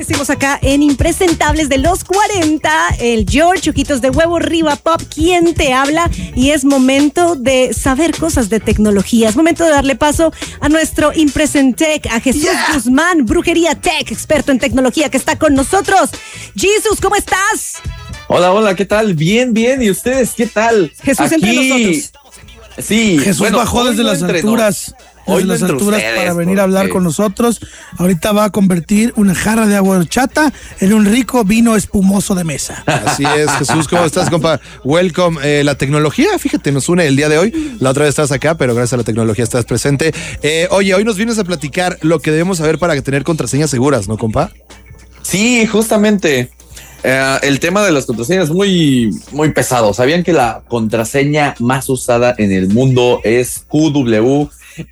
Estamos acá en Impresentables de los 40, el George, Ojitos de Huevo, Riva Pop, ¿quién te habla? Y es momento de saber cosas de tecnología, es momento de darle paso a nuestro Impresentec, a Jesús Guzmán, Brujería Tech, experto en tecnología que está con nosotros. Jesús, ¿cómo estás? Hola, ¿qué tal? Bien, ¿y ustedes qué tal? Jesús entre nosotros. Sí, Jesús bajó desde las alturas. Desde las alturas para venir a hablar con nosotros. Ahorita va a convertir una jarra de agua horchata en un rico vino espumoso de mesa. Así es, Jesús, ¿cómo estás, compa? Welcome. La tecnología, fíjate, nos une el día de hoy. La otra vez estabas acá, pero gracias a la tecnología estás presente. Oye, hoy nos vienes a platicar lo que debemos saber para tener contraseñas seguras, ¿no, compa? Sí, justamente. El tema de las contraseñas es muy pesado. ¿Sabían que la contraseña más usada en el mundo es QWERTY?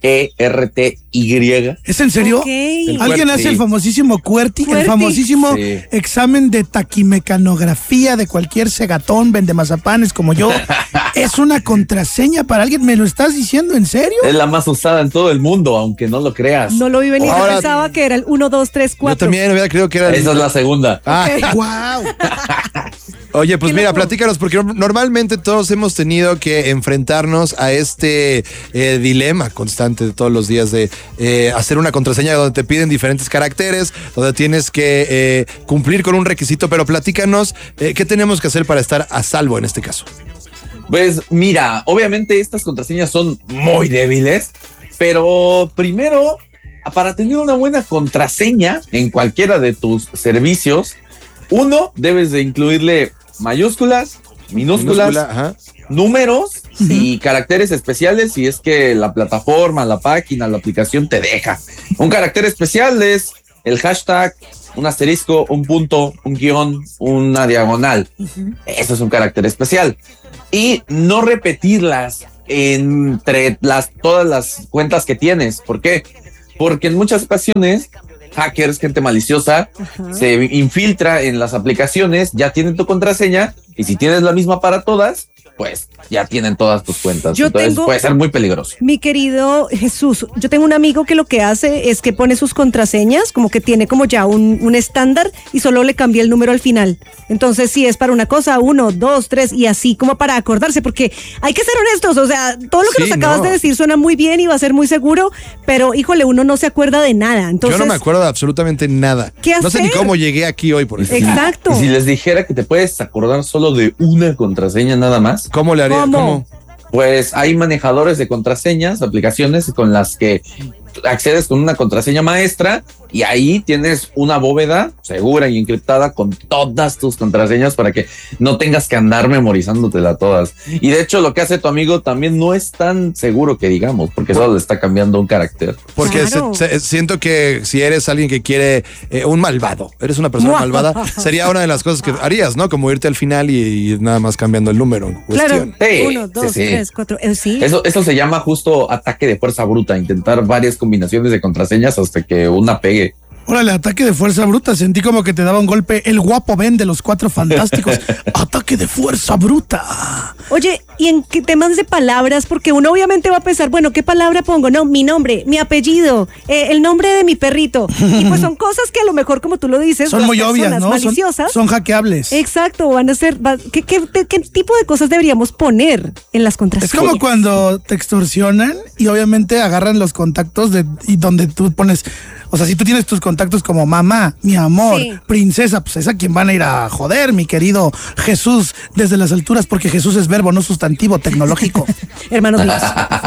¿Es en serio? Okay. ¿Alguien hace el famosísimo QWERTY? El famosísimo examen de taquimecanografía de cualquier segatón, vende mazapanes como yo. ¿Es una contraseña para alguien? ¿Me lo estás diciendo en serio? Es la más usada en todo el mundo, aunque no lo creas. No lo vi venir, pensaba que era el 1, 2, 3, 4. Yo también hubiera creído que era Esa es la segunda. Okay. ¡Wow! Oye, pues mira, platícanos, porque normalmente todos hemos tenido que enfrentarnos a este dilema constante de todos los días de hacer una contraseña donde te piden diferentes caracteres, donde tienes que cumplir con un requisito, pero platícanos qué tenemos que hacer para estar a salvo en este caso. Pues mira, obviamente estas contraseñas son muy débiles, pero primero, para tener una buena contraseña en cualquiera de tus servicios, uno, debes de incluirle mayúsculas, minúsculas, números y caracteres especiales si es que la plataforma, la página, la aplicación te deja. Un carácter especial es el hashtag, un asterisco, un punto, un guión, una diagonal. Eso es un carácter especial. Y no repetirlas entre todas las cuentas que tienes. ¿Por qué? Porque en muchas ocasiones hackers, gente maliciosa, se infiltra en las aplicaciones, ya tienen tu contraseña y si tienes la misma para todas, pues ya tienen todas tus cuentas. Entonces puede ser muy peligroso. Mi querido Jesús, yo tengo un amigo que lo que hace es que pone sus contraseñas, como que tiene como ya un estándar y solo le cambia el número al final. Entonces, si es para una cosa, 1, 2, 3 y así como para acordarse, porque hay que ser honestos, o sea, todo lo que nos acabas de decir suena muy bien y va a ser muy seguro, pero híjole, uno no se acuerda de nada. Entonces, yo no me acuerdo de absolutamente nada. ¿Qué hacer? No sé ni cómo llegué aquí hoy, por ejemplo. Exacto. Y si les dijera que te puedes acordar solo de una contraseña nada más, ¿cómo le haría? ¿Cómo? Pues hay manejadores de contraseñas, aplicaciones con las que accedes con una contraseña maestra y ahí tienes una bóveda segura y encriptada con todas tus contraseñas para que no tengas que andar memorizándotela todas. Y de hecho lo que hace tu amigo también no es tan seguro que digamos, porque solo le está cambiando un carácter. Porque siento que si eres alguien que quiere un malvado, eres una persona malvada, sería una de las cosas que harías, ¿no? Como irte al final y nada más cambiando el número en cuestión. Claro, 1, 2, 3, 4, sí. Eso se llama justo ataque de fuerza bruta, intentar varias combinaciones de contraseñas hasta que una pegue. Órale, ataque de fuerza bruta. Sentí como que te daba un golpe el guapo Ben de los Cuatro Fantásticos. Ataque de fuerza bruta. Oye, ¿y en qué temas de palabras? Porque uno obviamente va a pensar, bueno, ¿qué palabra pongo? No, mi nombre, mi apellido, el nombre de mi perrito. Y pues son cosas que a lo mejor, como tú lo dices, son muy obvias, ¿no? Maliciosas. Son hackeables. Exacto, van a ser... ¿Qué tipo de cosas deberíamos poner en las contraseñas? Es como cuando te extorsionan y obviamente agarran los contactos y donde tú pones... O sea, si tú tienes tus contactos como mamá, mi amor, princesa, pues es a quien van a ir a joder, mi querido Jesús, desde las alturas, porque Jesús es verbo, no sustantivo tecnológico. Hermanos míos.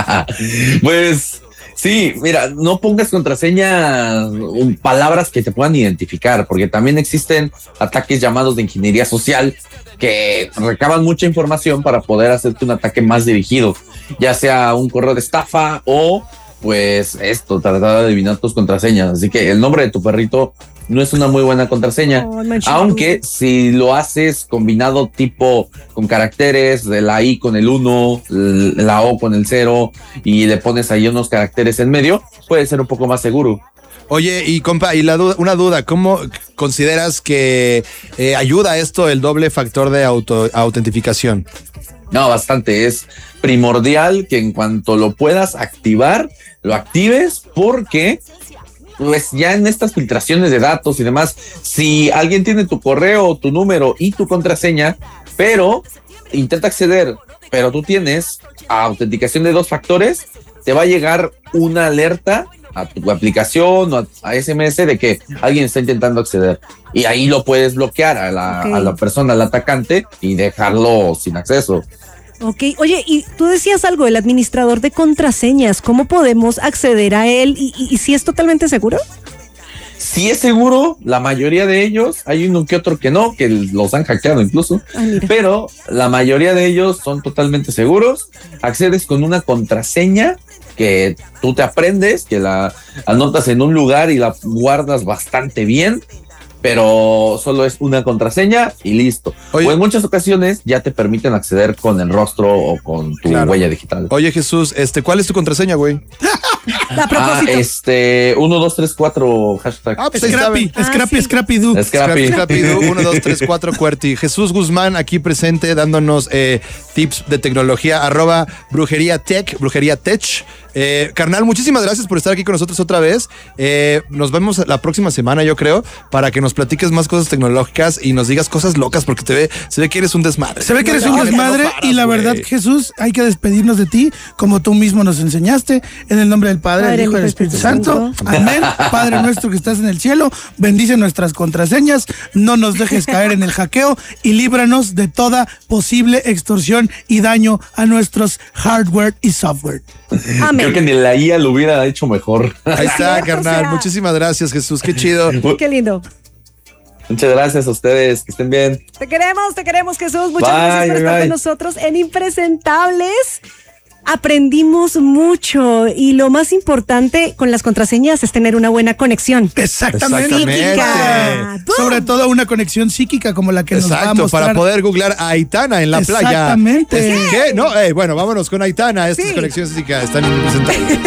Pues sí, mira, no pongas contraseñas, palabras que te puedan identificar, porque también existen ataques llamados de ingeniería social que recaban mucha información para poder hacerte un ataque más dirigido, ya sea un correo de estafa o... pues tratar de adivinar tus contraseñas. Así que el nombre de tu perrito no es una muy buena contraseña. Aunque si lo haces combinado tipo con caracteres, de la I con el 1, la O con el 0 y le pones ahí unos caracteres en medio, puede ser un poco más seguro. Oye, y compa, una duda, ¿cómo consideras que ayuda esto el doble factor de autentificación? No, bastante. Es primordial que en cuanto lo puedas activar, lo actives porque pues ya en estas filtraciones de datos y demás, si alguien tiene tu correo, tu número y tu contraseña, pero intenta acceder, pero tú tienes autenticación de 2 factores, te va a llegar una alerta a tu aplicación o a SMS de que alguien está intentando acceder. Y ahí lo puedes bloquear a la persona, al atacante, y dejarlo sin acceso. Ok, oye, y tú decías algo, el administrador de contraseñas, ¿cómo podemos acceder a él? ¿Y si es totalmente seguro? Sí es seguro, la mayoría de ellos, hay uno que otro que no, que los han hackeado incluso, pero la mayoría de ellos son totalmente seguros. Accedes con una contraseña que tú te aprendes, que la anotas en un lugar y la guardas bastante bien, pero solo es una contraseña y listo. Oye, o en muchas ocasiones ya te permiten acceder con el rostro o con tu huella digital. Oye, Jesús, ¿cuál es tu contraseña, güey? A propósito. 1, 2, 3, 4 hashtag. Pues Scrappy Doo. 1, 2, 3, 4 QWERTY. Jesús Guzmán aquí presente dándonos tips de tecnología, @brujería tech. Carnal, muchísimas gracias por estar aquí con nosotros otra vez. Nos vemos la próxima semana, yo creo, para que nos platiques más cosas tecnológicas y nos digas cosas locas, porque se ve que eres un desmadre. Se ve que eres un desmadre, y la verdad, Jesús, hay que despedirnos de ti, como tú mismo nos enseñaste, en el nombre del Padre, del Hijo y del Espíritu Santo. Amén. Padre nuestro que estás en el cielo, bendice nuestras contraseñas, no nos dejes caer en el hackeo y líbranos de toda posible extorsión y daño a nuestros hardware y software. Amén. Creo que ni la IA lo hubiera hecho mejor. Ahí está, carnal. Muchísimas gracias, Jesús. Qué chido. Qué lindo. Muchas gracias a ustedes, que estén bien. Te queremos, Jesús. Muchas gracias por estar con nosotros en Impresentables. Aprendimos mucho y lo más importante con las contraseñas es tener una buena conexión. Exactamente. Psíquica. Sobre todo una conexión psíquica como la que nos va a mostrar. Para poder googlear a Aitana en la playa. Exactamente. ¿Qué? No, bueno, vámonos con Aitana. Esta es conexión psíquica. Están en Impresentables.